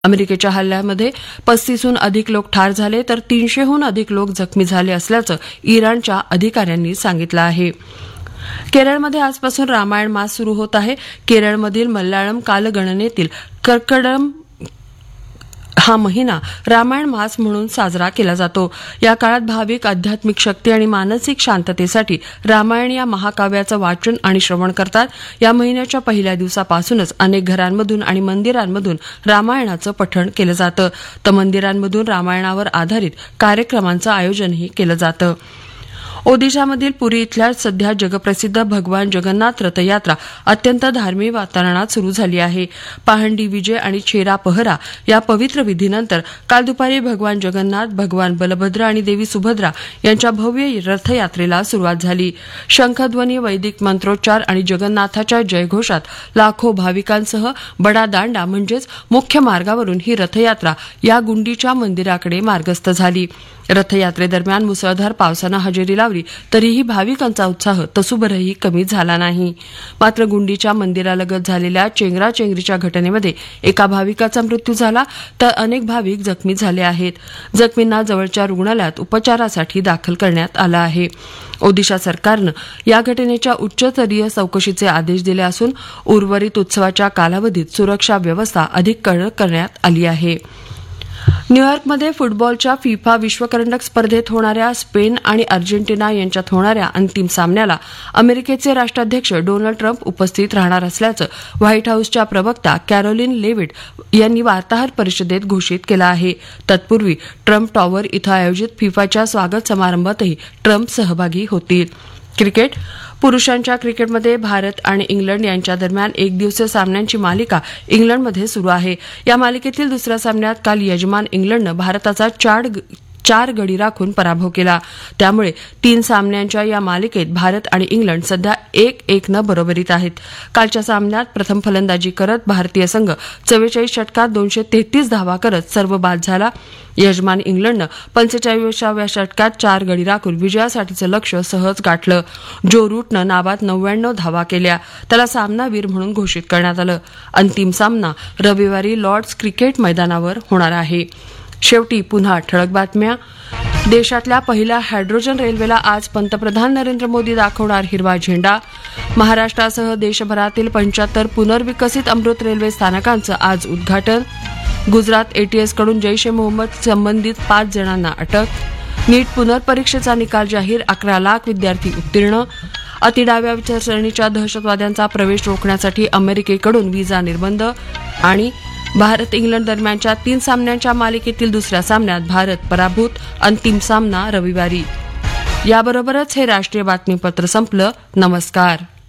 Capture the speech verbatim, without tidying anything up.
अमेरिकेच्या हल्ल्यामध्ये पस्तीसहून अधिक लोक ठार झाले तर तीनशेहून अधिक लोक जखमी झाले असल्याचं इराणच्या अधिकाऱ्यांनी सांगितलं आहे. केरळमध्ये आजपासून रामायण मास सुरू होत आहे. केरळमधील मल्याळम कालगणनेतील कर्कडम हा महिना रामायण मास म्हणून साजरा केला जातो. या काळात भाविक आध्यात्मिक शक्ती आणि मानसिक शांततेसाठी रामायण या महाकाव्याचं वाचन आणि श्रवण करतात. या महिन्याच्या पहिल्या दिवसापासूनच अनेक घरांमधून आणि मंदिरांमधून रामायणाचं पठण केलं जातं, तर मंदिरांमधून रामायणावर आधारित कार्यक्रमांचं आयोजनही केलं जातं. ओदिशामधील पुरी इथल्या सध्या जगप्रसिद्ध भगवान जगन्नाथ रथयात्रा अत्यंत धार्मिक वातावरणात सुरू झाली आहे. पहांडी विजय आणि छेरा पहरा या पवित्र विधीनंतर काल दुपारी भगवान जगन्नाथ, भगवान बलभद्र आणि देवी सुभद्रा यांच्या भव्य रथयात्रेला सुरुवात झाली. शंखध्वनी, वैदिक मंत्रोच्चार आणि जगन्नाथाच्या जयघोषात लाखो भाविकांसह बडा दांडा म्हणजेच मुख्य मार्गावरून ही रथयात्रा या गुंडीच्या मंदिराकडे मार्गस्थ झाली. रथयात्रेदरम्यान मुसळधार पावसानं हजेरी लावली तरीही भाविकांचा उत्साह तसूभरही कमी झाला नाही. मात्र गुंडीच्या मंदिरालगत झालेल्या चेंगराचेंगरीच्या घटनेमध्ये एका भाविकाचा मृत्यू झाला तर अनेक भाविक जखमी झाले आहेत. जखमींना जवळच्या रुग्णालयात उपचारासाठी दाखल करण्यात आलं आहे. ओदिशा सरकारनं या घटनेच्या उच्चस्तरीय चौकशीचे आदेश दिले असून उर्वरित उत्सवाच्या कालावधीत सुरक्षा व्यवस्था अधिक कडक करण्यात आली आहे. न्यूयॉर्कमध्ये फुटबॉलच्या फिफा विश्वकरंडक स्पर्धेत होणाऱ्या स्पेन आणि अर्जेंटिना यांच्यात होणाऱ्या अंतिम सामन्याला अमेरिकेचे राष्ट्राध्यक्ष डोनाल्ड ट्रम्प उपस्थित राहणार असल्याचं व्हाईट हाऊसच्या प्रवक्ता कॅरोलिन लेविट यांनी वार्ताहर परिषदेत घोषित केलं आहे. तत्पूर्वी ट्रम्प टॉवर इथं आयोजित फिफाच्या स्वागत समारंभातही ट्रम्प सहभागी होतील. क्रिकेट पुरुषांच्या क्रिकेटमध्ये भारत आणि इंग्लंड यांच्या दरम्यान एक दिवसीय सामन्यांची मालिका इंग्लंडमध्ये सुरू आहे. या मालिकेतील दुसऱ्या सामन्यात काल यजमान इंग्लंडनं भारताचा चार चार गडी राखून पराभव केला. त्यामुळे तीन सामन्यांच्या या मालिकेत भारत आणि इंग्लंड सध्या एक एकनं बरोबरीत आहेत. कालच्या सामन्यात प्रथम फलंदाजी करत भारतीय संघ चव्वेचाळीस षटकात दोनशे तेहतीस धावा करत सर्व बाद झाला. यजमान इंग्लंडनं पंचेचाळीसाव्या षटकात चार गडी राखून विजयासाठीचं लक्ष्य सहज गाठलं. जो रूटनं नाबाद नव्याण्णव धावा केल्या. त्याला सामनावीर म्हणून घोषित करण्यात आलं. अंतिम सामना रविवारी लॉर्ड्स क्रिकेट मैदानावर होणार आहे. शेवटी पुन्हा ठळक बातम्या. देशातल्या पहिल्या हायड्रोजन रेल्वेला आज पंतप्रधान नरेंद्र मोदी दाखवणार हिरवा झेंडा. महाराष्ट्रासह देशभरातील पंच्याहत्तर पुनर्विकसित अमृत रेल्वे स्थानकांचं आज उद्घाटन. गुजरात एटीएसकडून जैश ए मोहम्मद संबंधित पाच जणांना अटक. नीट पुनर्परीक्षेचा निकाल जाहीर, अकरा लाख विद्यार्थी उत्तीर्ण. अतिडाव्या विचारसरणीच्या दहशतवाद्यांचा प्रवेश रोखण्यासाठी अमेरिकेकडून व्हिसा निर्बंध. आणि भारत इंग्लंड दरम्यानच्या तीन सामन्यांच्या मालिकेतील दुसऱ्या सामन्यात भारत पराभूत. अंतिम सामना रविवारी. याबरोबरच हे राष्ट्रीय बातमीपत्र संपलं. नमस्कार.